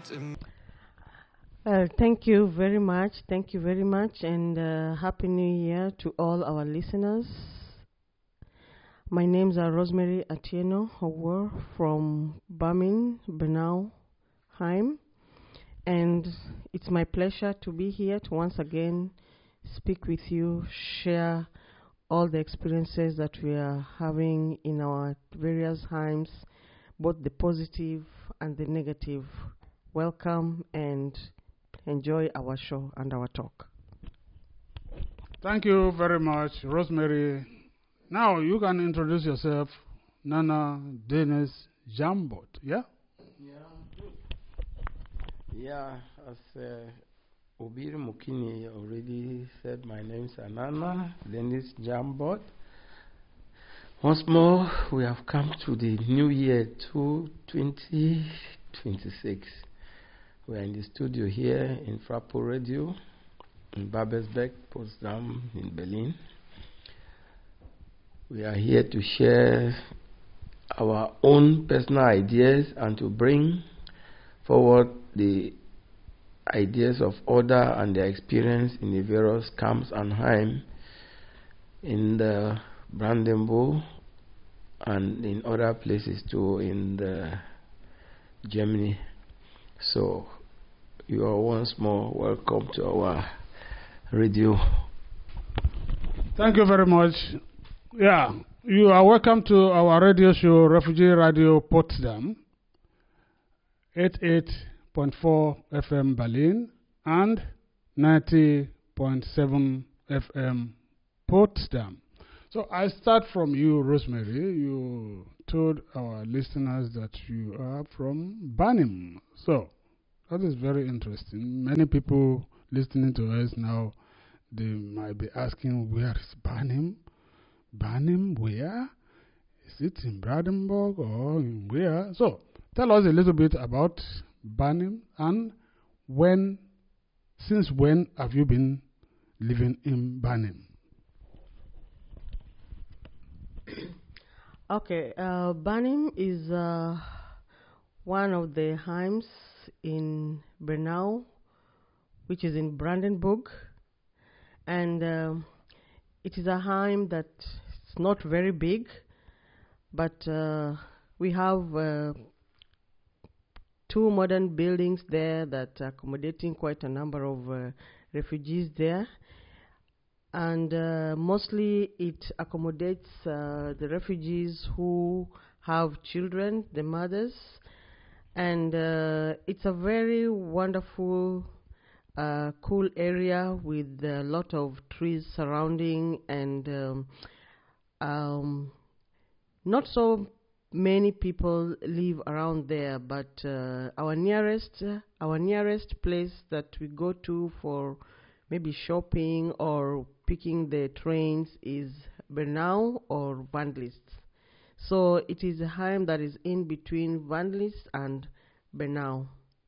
Thank you very much. Thank you very much, and Happy New Year to all our listeners. My names are Rosemary Atieno Howard from Bamin, Benau, Heim, and it's my pleasure to be here to once again speak with you, share all the experiences that we are having in our various Heims, both the positive and the negative. Welcome and enjoy our show and our talk. Thank you very much, Rosemary. Now you can introduce yourself, Nana Dennis Jambot, yeah? Yeah, as Obiri Mukini already said, my name is Nana Dennis Jambot. Once more, we have come to the new year 2026. We are in the studio here in Frappo Radio, in Babelsberg, Potsdam, in Berlin. We are here to share our own personal ideas and to bring forward the ideas of others and their experience in the various camps and Heim in the Brandenburg and in other places too in the Germany. So you are once more welcome to our radio. Thank you very much. Yeah, you are welcome to our radio show, Refugee Radio Potsdam, 88.4 FM Berlin and 90.7 FM Potsdam. So I start from you, Rosemary. You told our listeners that you are from Barnim. So that is very interesting. Many people listening to us now, they might be asking, where is Barnim? Barnim, where? Is it in Brandenburg or in where? So tell us a little bit about Barnim and since when have you been living in Barnim? Okay, Barnim is one of the Heims in Bernau, which is in Brandenburg, and it is a Heim that's not very big, but we have two modern buildings there that are accommodating quite a number of refugees there. And mostly it accommodates the refugees who have children, the mothers. And it's a very wonderful, cool area with a lot of trees surrounding, and not so many people live around there, but our nearest place that we go to for maybe shopping or picking the trains is Bernau or Wandlitz. So it is a Heim that is in between Wandlitz and Bernau.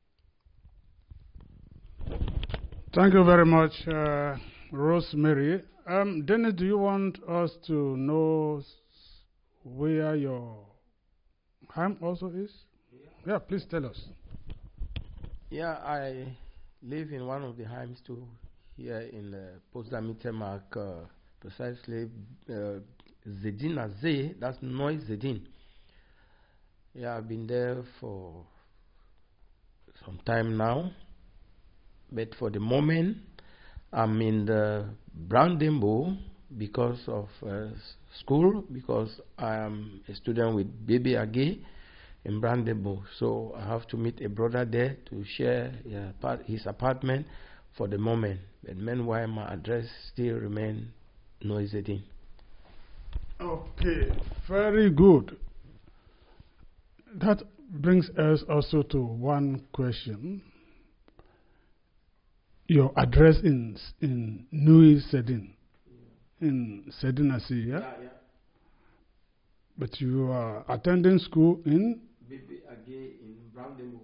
Thank you very much, Rosemary. Dennis, do you want us to know where your Heim also is? Yeah, please tell us. Yeah, I live in one of the Heims too, here in Potsdam Mittermark, precisely Zedin See, that's Neues Zedin. Yeah, I've been there for some time now, but for the moment, I'm in the Brandenburg because of school, because I am a student with Baby AG in Brandenburg. So I have to meet a brother there to share his apartment for the moment. But meanwhile, my address still remains Neues Zedin. Okay, very good. That brings us also to one question. Your address in Neues Zedin, in Zedin See, yeah? Yeah. But you are attending school in? Baby AG in Brandenburg.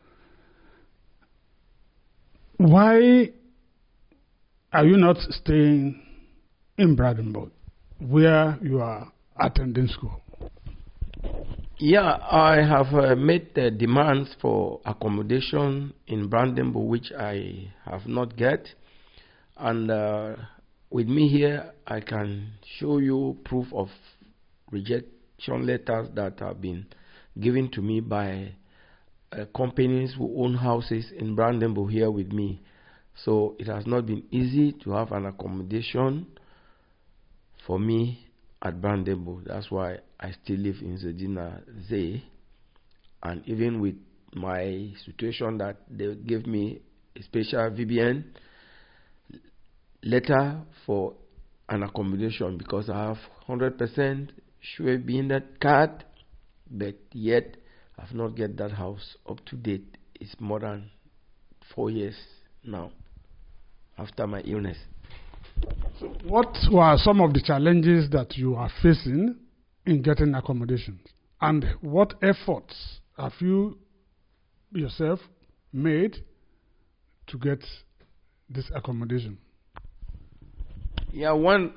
Why are you not staying in Brandenburg, where you are attending school? Yeah, I have made demands for accommodation in Brandenburg, which I have not get. And with me here, I can show you proof of rejection letters that have been given to me by companies who own houses in Brandenburg here with me. So it has not been easy to have an accommodation for me at Brandenburg. That's why I still live in Zedina Zee. And even with my situation that they gave me a special VBN letter for an accommodation because I have 100% sure being that card, but yet I've not get that house up to date. It's more than 4 years now after my illness. So what were some of the challenges that you are facing in getting accommodation? And what efforts have you yourself made to get this accommodation? Yeah, one,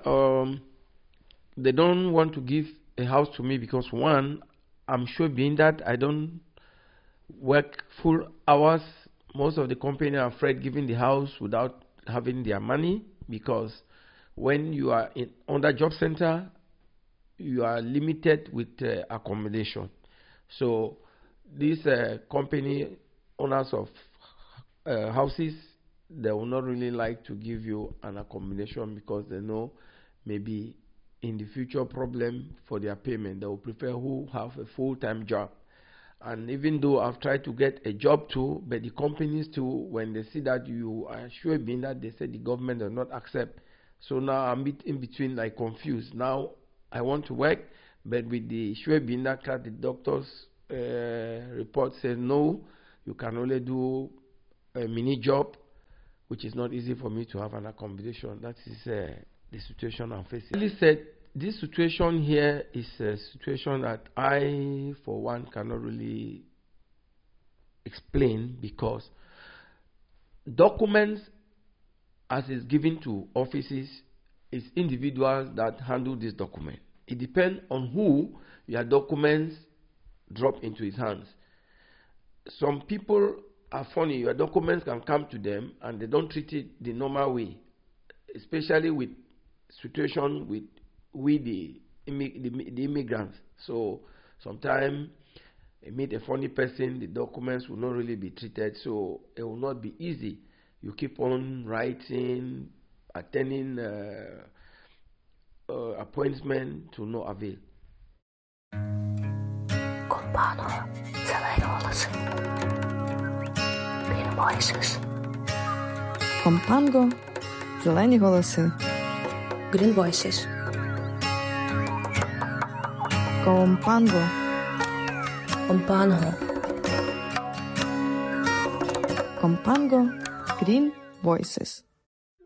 they don't want to give a house to me because one, I'm sure being that I don't work full hours, most of the company are afraid giving the house without having their money, because when you are under job center, you are limited with accommodation. So these company owners of houses, they will not really like to give you an accommodation because they know maybe in the future problem for their payment. They will prefer who have a full-time job. And even though I've tried to get a job too, but the companies too, when they see that you are sure being that, they say the government does not accept. So now I'm in between, like confused. Now I want to work, but with the sure being that card, the doctor's report says no, you can only do a mini job, which is not easy for me to have an accommodation. That is the situation I'm facing. Really said, this situation here is a situation that I, for one, cannot really explain, because documents, as is given to offices, is individuals that handle this document. It depends on who your documents drop into his hands. Some people are funny. Your documents can come to them and they don't treat it the normal way, especially with situation with the immigrants. So sometimes you meet a funny person, the documents will not really be treated, so it will not be easy. You keep on writing, attending appointment to no avail. Компанова, зелені голоси. Green Voices. Компанго, зелені голоси. Green Voices. Компанго. Компанго. Компанго, Green Voices.